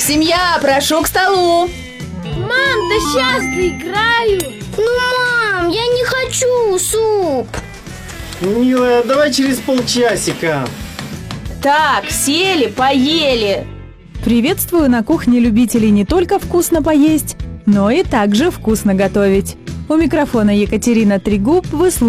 Семья, прошу к столу. Мам, да сейчас доиграю. Ну, мам, я не хочу суп. Милая, давай через полчасика. Так, сели, поели. Приветствую на кухне любителей не только вкусно поесть, но и также вкусно готовить. У микрофона Екатерина Трегуб. Вы слушаете